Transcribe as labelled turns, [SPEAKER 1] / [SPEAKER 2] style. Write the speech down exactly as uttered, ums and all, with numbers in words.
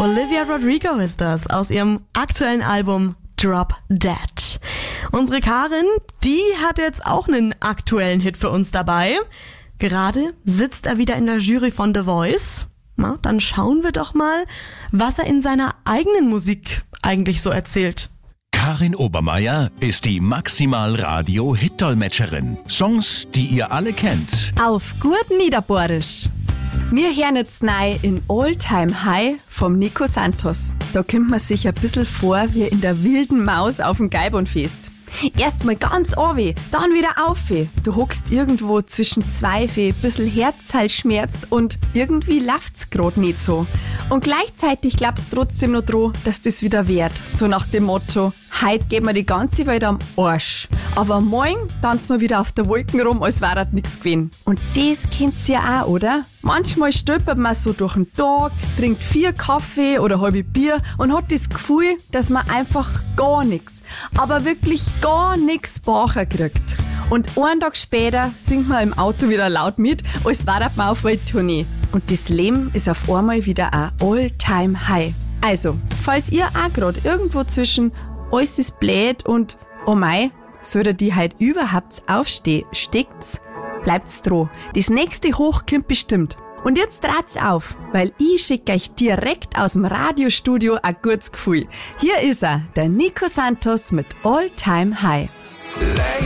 [SPEAKER 1] Olivia Rodrigo ist das aus ihrem aktuellen Album Drop Dead. Unsere Karin, die hat jetzt auch einen aktuellen Hit für uns dabei. Gerade sitzt er wieder in der Jury von The Voice. Na, dann schauen wir doch mal, was er in seiner eigenen Musik eigentlich so erzählt.
[SPEAKER 2] Karin Obermeier ist die Maximal-Radio-Hit-Dolmetscherin. Songs, die ihr alle kennt.
[SPEAKER 3] Auf gut Niederbohrisch. Wir hören jetzt neu in All Time High vom Nico Santos. Da kommt man sich ein bisschen vor wie in der wilden Maus auf dem Gaibonfest. Erstmal ganz runter, dann wieder auf. Du hockst irgendwo zwischen zwei Fee, bisschen Herzhalsschmerz und irgendwie läuft's grad nicht so. Und gleichzeitig glaubst du trotzdem noch dran, dass das wieder wird. So nach dem Motto, heute geht mir die ganze Welt am Arsch. Aber morgen tanzen wir wieder auf der Wolken rum, als wäre nichts gewesen. Und das kennt's ja auch, oder? Manchmal stolpert man so durch den Tag, trinkt vier Kaffee oder halbe Bier und hat das Gefühl, dass man einfach gar nichts, aber wirklich gar nichts bacher kriegt. Und einen Tag später singt man im Auto wieder laut mit, als wäre man auf Welttournee. Und das Leben ist auf einmal wieder ein All-Time-High. Also, falls ihr auch gerade irgendwo zwischen alles ist blöd und oh mei, soll ihr die heute überhaupt aufstehen, steckt's, bleibt's dran. Das nächste Hoch kommt bestimmt. Und jetzt dreht's auf, weil ich schicke euch direkt aus dem Radiostudio ein gutes Gefühl. Hier ist er, der Nico Santos mit All Time High.